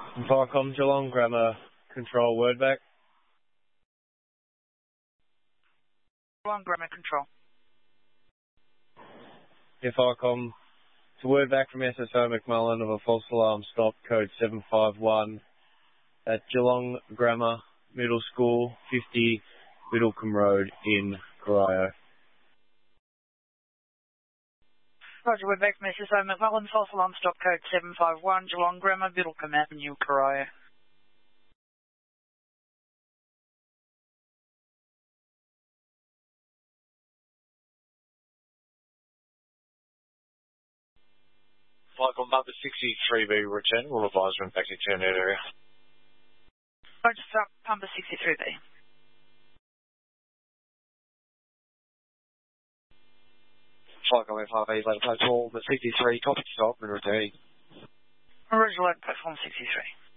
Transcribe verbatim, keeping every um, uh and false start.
Viacom Geelong Grammar Control Wordback. Geelong Grammar Control. If Viacom to Wordback from S S O McMullen of a false alarm stop code seven five one at Geelong Grammar Middle School, fifty Middlecombe Road in Corio. Roger, Wordback from S S O McMullen, false alarm stop code seven five one, Geelong Grammar, Middlecombe Avenue, Corio. Viacom number sixty-three B return, will advise when back to turn that area. Roger, stop number sixty-three B. Viacom F R V, later platform sixty-three, copy stop and returning. Roger, load platform sixty-three.